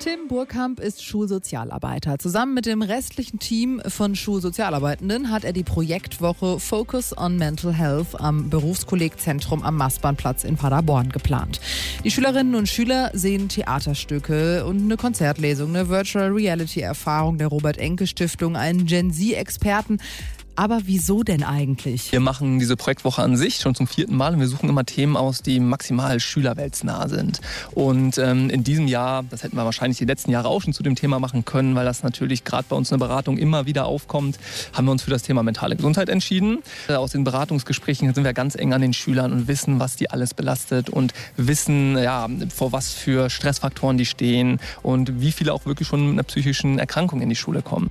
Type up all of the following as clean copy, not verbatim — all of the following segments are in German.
Tim Burkamp ist Schulsozialarbeiter. Zusammen mit dem restlichen Team von Schulsozialarbeitenden hat er die Projektwoche Focus on Mental Health am Berufskollegzentrum am Mastbahnplatz in Paderborn geplant. Die Schülerinnen und Schüler sehen Theaterstücke und eine Konzertlesung, eine Virtual Reality Erfahrung der Robert-Enke-Stiftung, einen Gen-Z-Experten. Aber wieso denn eigentlich? Wir machen diese Projektwoche an sich schon zum 4. Mal und wir suchen immer Themen aus, die maximal schülerweltsnah sind. Und in diesem Jahr, das hätten wir wahrscheinlich die letzten Jahre auch schon zu dem Thema machen können, weil das natürlich gerade bei uns in der Beratung immer wieder aufkommt, haben wir uns für das Thema mentale Gesundheit entschieden. Aus den Beratungsgesprächen sind wir ganz eng an den Schülern und wissen, was die alles belastet und wissen, ja, vor was für Stressfaktoren die stehen und wie viele auch wirklich schon mit einer psychischen Erkrankung in die Schule kommen.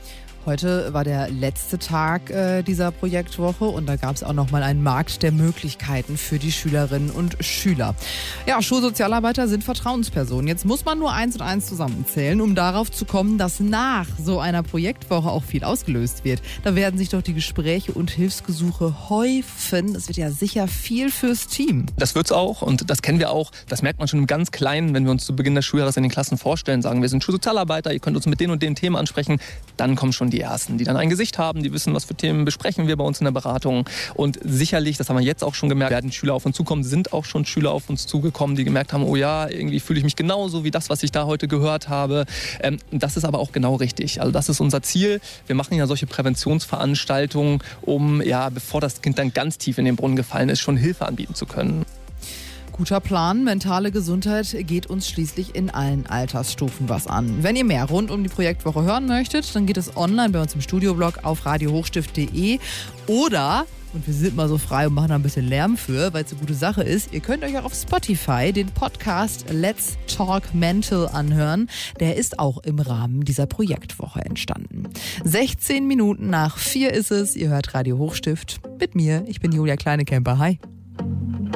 Heute war der letzte Tag dieser Projektwoche und da gab es auch nochmal einen Markt der Möglichkeiten für die Schülerinnen und Schüler. Ja, Schulsozialarbeiter sind Vertrauenspersonen. Jetzt muss man nur 1 und 1 zusammenzählen, um darauf zu kommen, dass nach so einer Projektwoche auch viel ausgelöst wird. Da werden sich doch die Gespräche und Hilfsgesuche häufen. Das wird ja sicher viel fürs Team. Das wird's auch und das kennen wir auch. Das merkt man schon im ganz Kleinen, wenn wir uns zu Beginn des Schuljahres in den Klassen vorstellen, sagen, wir sind Schulsozialarbeiter, ihr könnt uns mit den und den Themen ansprechen. Dann kommen schon die Ersten, die dann ein Gesicht haben, die wissen, was für Themen besprechen wir bei uns in der Beratung. Und sicherlich, das haben wir jetzt auch schon gemerkt, werden Schüler auf uns zukommen, sind auch schon Schüler auf uns zugekommen, die gemerkt haben, oh ja, irgendwie fühle ich mich genauso wie das, was ich da heute gehört habe. Das ist aber auch genau richtig. Also das ist unser Ziel. Wir machen ja solche Präventionsveranstaltungen, um, ja, bevor das Kind dann ganz tief in den Brunnen gefallen ist, schon Hilfe anbieten zu können. Guter Plan. Mentale Gesundheit geht uns schließlich in allen Altersstufen was an. Wenn ihr mehr rund um die Projektwoche hören möchtet, dann geht es online bei uns im Studioblog auf radiohochstift.de oder, und wir sind mal so frei und machen da ein bisschen Lärm für, weil es eine gute Sache ist, ihr könnt euch auch auf Spotify den Podcast Let's Talk Mental anhören. Der ist auch im Rahmen dieser Projektwoche entstanden. 16 Minuten nach 4 ist es. Ihr hört Radio Hochstift mit mir. Ich bin Julia Kleinekemper. Hi.